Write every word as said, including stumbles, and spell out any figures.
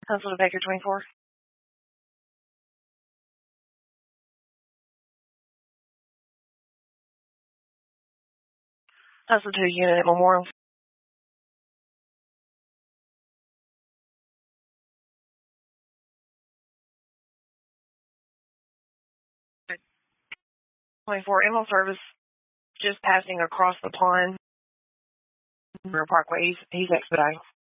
Hustle to Baker twenty-four. Hustle to a unit at Memorial. twenty-four, M L service, just passing across the pond. River Parkway, he's, he's expediting.